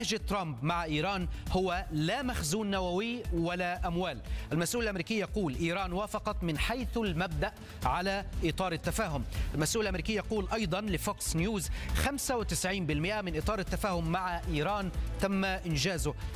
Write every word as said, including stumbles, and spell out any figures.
ترامب مع إيران هو لا مخزون نووي ولا أموال. المسؤول الأمريكي يقول إيران وافقت من حيث المبدأ على إطار التفاهم. المسؤول الأمريكي يقول أيضا لفوكس نيوز خمسة وتسعين بالمئة من إطار التفاهم مع إيران تم إنجازه.